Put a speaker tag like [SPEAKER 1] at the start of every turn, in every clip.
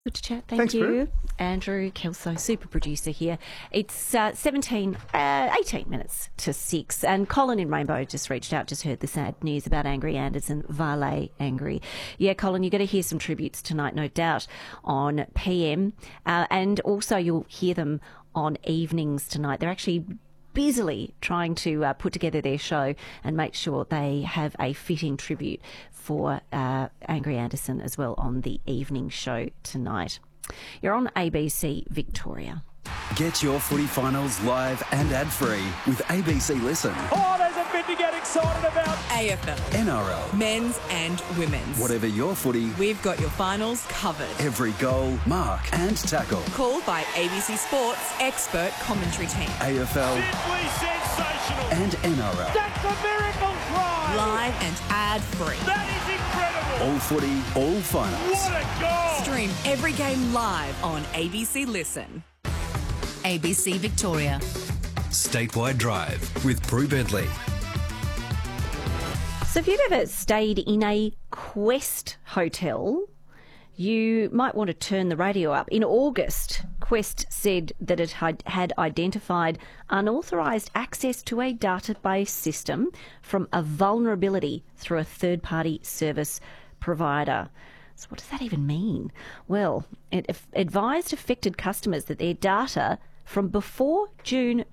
[SPEAKER 1] Good to chat.
[SPEAKER 2] Thanks,
[SPEAKER 1] Thank you.
[SPEAKER 2] Prue.
[SPEAKER 1] Andrew Kelso, super producer here. It's 18 minutes to 6. And Colin in Rainbow just reached out, just heard the sad news about Angry Anderson, Valet Angry. Yeah, Colin, you're going to hear some tributes tonight, no doubt, on PM. And also you'll hear them on evenings tonight. They're actually busily trying to put together their show and make sure they have a fitting tribute for Angry Anderson as well on the evening show tonight. You're on ABC Victoria.
[SPEAKER 3] Get your footy finals live and ad-free with ABC Listen.
[SPEAKER 4] Oh, there's a bit to get excited about.
[SPEAKER 5] AFL,
[SPEAKER 3] NRL.
[SPEAKER 5] men's and women's.
[SPEAKER 3] Whatever your footy,
[SPEAKER 5] We've got your finals covered.
[SPEAKER 3] every goal, mark and tackle.
[SPEAKER 5] Called by ABC Sports expert commentary team.
[SPEAKER 3] AFL
[SPEAKER 4] Simply sensational.
[SPEAKER 3] and NRL.
[SPEAKER 4] That's a miracle try.
[SPEAKER 5] Live and ad-free.
[SPEAKER 4] That is incredible.
[SPEAKER 3] All footy, all finals.
[SPEAKER 4] What a goal.
[SPEAKER 5] Stream every game live on ABC Listen.
[SPEAKER 6] ABC Victoria.
[SPEAKER 3] Statewide Drive with Prue Bentley.
[SPEAKER 1] So if you've ever stayed in a Quest hotel, you might want to turn the radio up. In August, Quest said that it had identified unauthorised access to a database system from a vulnerability through a third-party service provider. So what does that even mean? Well, it advised affected customers that their data from before June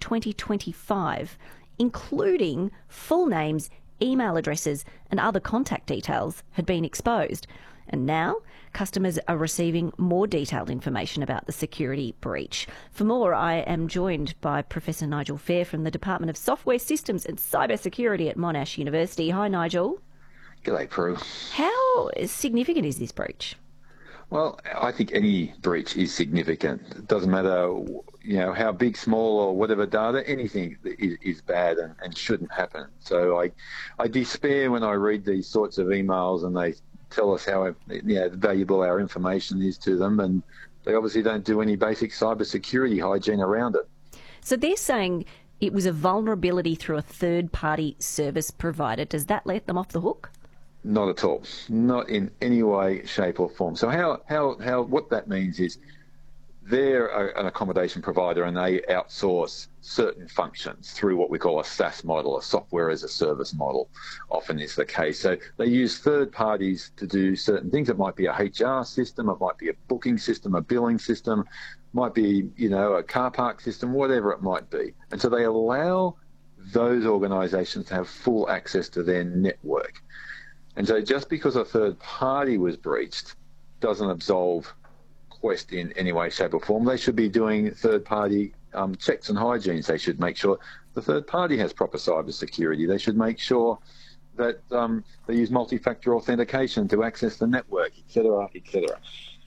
[SPEAKER 1] 2025, including full names, email addresses and other contact details, had been exposed. And now customers are receiving more detailed information about the security breach. For more, I am joined by Professor Nigel Fair from the Department of Software Systems and Cybersecurity at Monash University. Hi, Nigel.
[SPEAKER 7] G'day, Prue.
[SPEAKER 1] How significant is this breach?
[SPEAKER 7] Well, I think any breach is significant. It doesn't matter, how big, small, or whatever data. Anything is bad and shouldn't happen. So I despair when I read these sorts of emails and they tell us how valuable our information is to them, and they obviously don't do any basic cybersecurity hygiene around it.
[SPEAKER 1] So they're saying it was a vulnerability through a third-party service provider. Does that let them off the hook?
[SPEAKER 7] Not at all. Not in any way, shape or form. So how what that means is they're an accommodation provider and they outsource certain functions through what we call a SaaS model, a software as a service model, often is the case. So they use third parties to do certain things. It might be a HR system, it might be a booking system, a billing system, might be, a car park system, whatever it might be. And so they allow those organisations to have full access to their network. And so just because a third party was breached doesn't absolve Quest in any way, shape or form. They should be doing third party checks and hygienes. They should make sure the third party has proper cyber security. They should make sure that they use multi-factor authentication to access the network, etc., etc.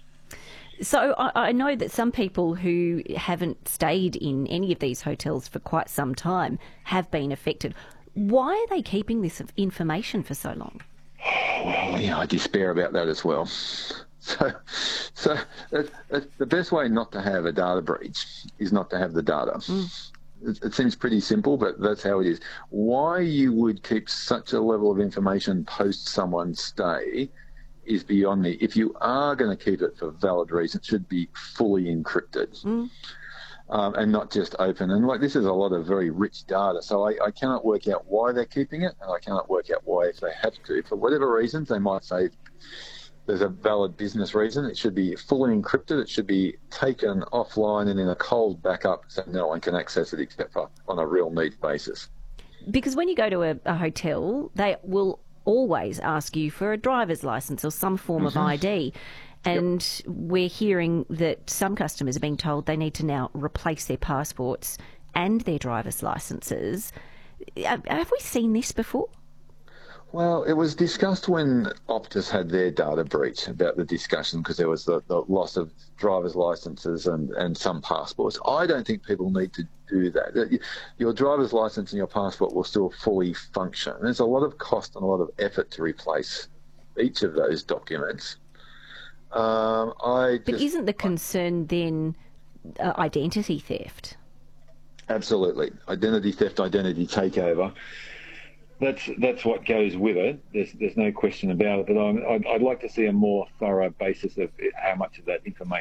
[SPEAKER 1] So I know that some people who haven't stayed in any of these hotels for quite some time have been affected. Why are they keeping this information for so long?
[SPEAKER 7] Yeah, I despair about that as well. So the best way not to have a data breach is not to have the data. It seems pretty simple, but that's how it is. Why you would keep such a level of information post someone's stay is beyond me. If you are going to keep it for valid reasons, it should be fully encrypted. And not just open. And this is a lot of very rich data, so I cannot work out why they're keeping it, and I cannot work out why, if they have to, for whatever reasons, they might say there's a valid business reason. It should be fully encrypted. It should be taken offline and in a cold backup so no one can access it except for on a real need basis.
[SPEAKER 1] Because when you go to a hotel, they will always ask you for a driver's license or some form of ID. And we're hearing that some customers are being told they need to now replace their passports and their driver's licenses. Have we seen this before?
[SPEAKER 7] Well, it was discussed when Optus had their data breach about the discussion because there was the loss of driver's licenses and some passports. I don't think people need to do that. Your driver's license and your passport will still fully function. There's a lot of cost and a lot of effort to replace each of those documents.
[SPEAKER 1] But isn't the concern then identity theft?
[SPEAKER 7] Absolutely. Identity theft, identity takeover. That's what goes with it. There's no question about it. But I'd like to see a more thorough basis of how much of that information